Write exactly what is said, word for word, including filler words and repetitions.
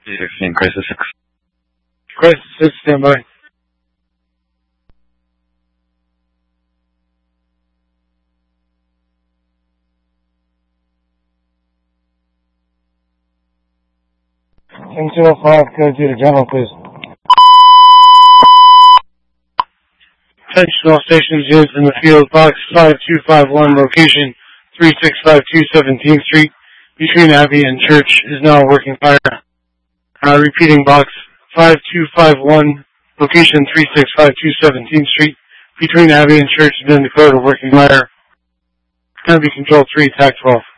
sixteen, Crisis six. Crisis six, standby. ten two oh five, go to the general, please. Attention all stations units in the field, box five two five one, location three six five two seventeenth Street, between Abbey and Church, is now working fire. Uh, repeating, box five two five one, location three six five two seventeenth Street, between Abbey and Church, has been declared a working fire. It's going to be control three, attack twelve.